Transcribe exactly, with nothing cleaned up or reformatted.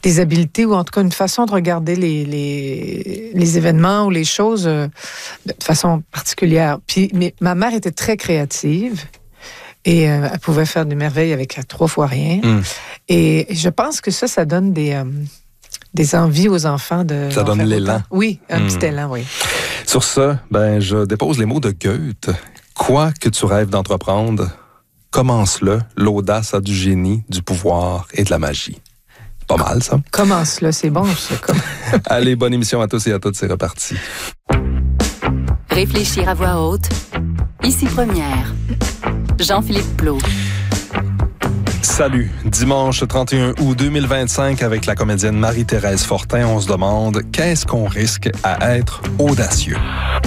les habiletés ou en tout cas une façon de regarder les, les, les événements ou les choses euh, de façon particulière. Puis mais, ma mère était très créative et euh, elle pouvait faire des merveilles avec trois fois rien. Mm. Et je pense que ça, ça donne des, euh, des envies aux enfants de... Ça donne l'élan. Autant. Oui, un mm. petit élan, oui. Sur ça, ben, je dépose les mots de Goethe. Quoi que tu rêves d'entreprendre, commence-le. L'audace a du génie, du pouvoir et de la magie. Pas mal, ça. Commence-le, c'est bon, ça. Allez, bonne émission à tous et à toutes, c'est reparti. Réfléchir à voix haute. Ici Première. Jean-Philippe Plault. Salut. Dimanche trente et un août deux mille vingt-cinq, avec la comédienne Marie-Thérèse Fortin, on se demande qu'est-ce qu'on risque à être audacieux.